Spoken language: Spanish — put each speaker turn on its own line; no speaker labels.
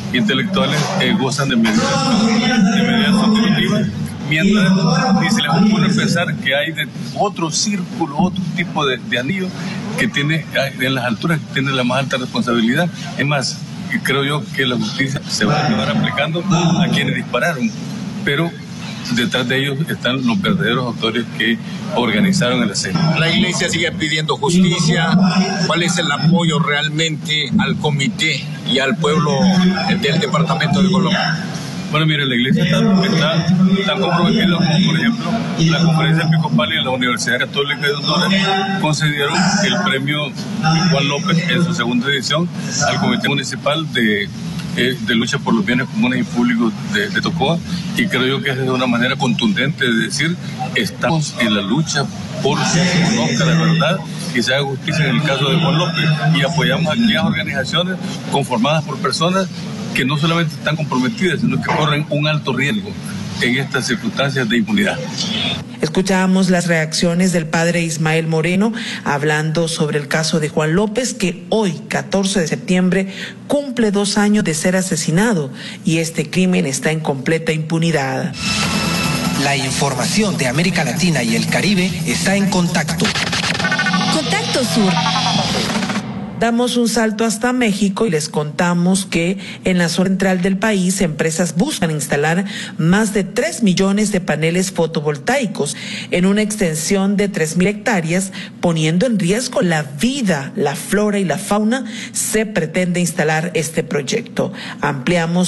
intelectuales gozan de medidas sostenibles. Mientras ni se les ocurre pensar que hay otro círculo, otro tipo de anillo que tiene en las alturas, que tiene la más alta responsabilidad. Es más, creo yo que la justicia se va a acabar aplicando a quienes dispararon, pero detrás de ellos están los verdaderos autores que organizaron el asedio.
La iglesia sigue pidiendo justicia. ¿Cuál es el apoyo realmente al comité y al pueblo del departamento de Colombia?
Bueno, mire, la iglesia está comprometida, como por ejemplo la Conferencia Episcopal y la Universidad Católica de Honduras concedieron el premio Juan López en su segunda edición al Comité Municipal de lucha por los bienes comunes y públicos de Tocoa, y creo yo que es de una manera contundente de decir: estamos en la lucha por que se conozca la verdad y se haga justicia en el caso de Juan López, y apoyamos a aquellas organizaciones conformadas por personas que no solamente están comprometidas, sino que corren un alto riesgo en estas circunstancias de impunidad.
Escuchábamos las reacciones del padre Ismael Moreno hablando sobre el caso de Juan López, que hoy, 14 de septiembre, cumple 2 años de ser asesinado, y este crimen está en completa impunidad.
La información de América Latina y el Caribe está en Contacto.
Contacto Sur.
Damos un salto hasta México y les contamos que en la zona central del país empresas buscan instalar más de 3 millones de paneles fotovoltaicos en una extensión de 3,000 hectáreas, poniendo en riesgo la vida, la flora y la fauna. Se pretende instalar este proyecto. Ampliamos